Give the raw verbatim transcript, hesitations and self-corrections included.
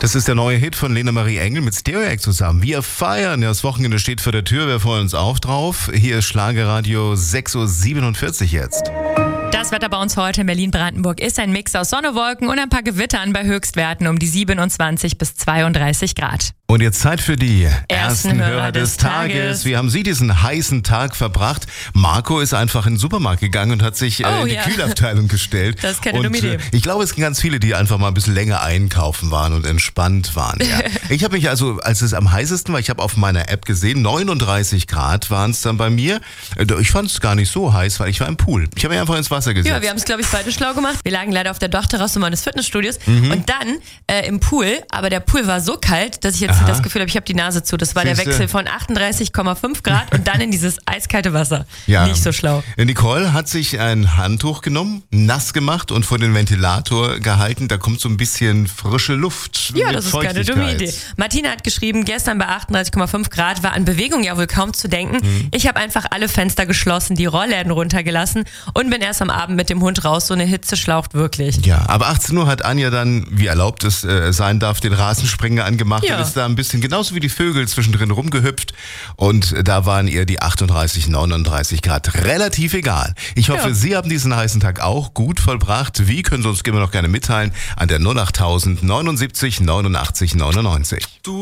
Das ist der neue Hit von Lena Marie Engel mit Stereoact zusammen. Wir feiern. Ja, das Wochenende steht vor der Tür. Wir freuen uns auch drauf. Hier ist Schlagerradio sechs Uhr siebenundvierzig jetzt. Das Wetter bei uns heute in Berlin-Brandenburg ist ein Mix aus Sonne, Wolken und ein paar Gewittern bei Höchstwerten um die siebenundzwanzig bis zweiunddreißig Grad. Und jetzt Zeit für die ersten, Ersten Hörer, Hörer des des Tages. Tages. Wie haben Sie diesen heißen Tag verbracht? Marco ist einfach in den Supermarkt gegangen und hat sich äh, Oh, in die ja. Kühlabteilung gestellt. Das ist keine und, dumme Idee. äh, Ich glaube, es sind ganz viele, die einfach mal ein bisschen länger einkaufen waren und entspannt waren. Ja. Ich habe mich also, als es am heißesten war, ich habe auf meiner App gesehen, neununddreißig Grad waren es dann bei mir. Äh, Ich fand es gar nicht so heiß, weil ich war im Pool. Ich habe mich einfach ins Wasser gesetzt. Ja, wir haben es, glaube ich, beide schlau gemacht. Wir lagen leider auf der Dachterrasse meines Fitnessstudios Mhm. und dann äh, im Pool. Aber der Pool war so kalt, dass ich jetzt Aha. das Gefühl habe, ich habe die Nase zu. Das war der Siehste. Wechsel von achtunddreißig Komma fünf Grad und dann in dieses eiskalte Wasser. Ja. Nicht so schlau. Nicole hat sich ein Handtuch genommen, nass gemacht und vor den Ventilator gehalten. Da kommt so ein bisschen frische Luft. Ja, mit das ist keine dumme Feuchtigkeit. Idee. Martina hat geschrieben, gestern bei achtunddreißig Komma fünf Grad war an Bewegung ja wohl kaum zu denken. Mhm. Ich habe einfach alle Fenster geschlossen, die Rollläden runtergelassen und bin erst am Abend mit dem Hund raus. So eine Hitze schlaucht wirklich. Ja, aber achtzehn Uhr hat Anja dann, wie erlaubt es äh, sein darf, den Rasensprenger angemacht Ja. und ist da ein bisschen, genauso wie die Vögel, zwischendrin rumgehüpft. Und da waren ihr die achtunddreißig, neununddreißig Grad relativ egal. Ich hoffe, Ja. Sie haben diesen heißen Tag auch gut vollbracht. Wie, können Sie uns immer noch gerne mitteilen an der null acht tausend neunundsiebzig neunundachtzig neunundneunzig.